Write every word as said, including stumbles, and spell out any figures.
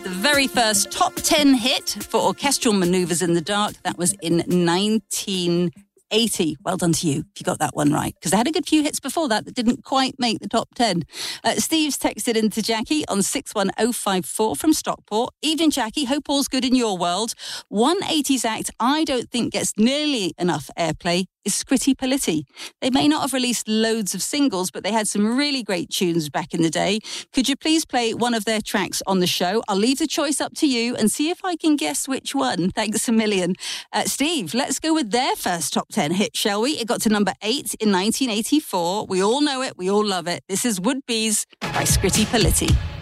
the very first top ten hit for orchestral manoeuvres in the dark. That was in nineteen eighty. Well done to you if you got that one right, because I had a good few hits before that that didn't quite make the top ten. Uh, Steve's texted into Jackie on six one oh five four from Stockport. Evening, Jackie. Hope all's good in your world. One eighties act I don't think gets nearly enough airplay is Scritti Politti. They may not have released loads of singles, but they had some really great tunes back in the day. Could you please play one of their tracks on the show? I'll leave the choice up to you and see if I can guess which one. Thanks a million. Uh, Steve, let's go with their first top ten hit, shall we? It got to number eight in nineteen eighty-four. We all know it. We all love it. This is Would Be's by Scritti Politti.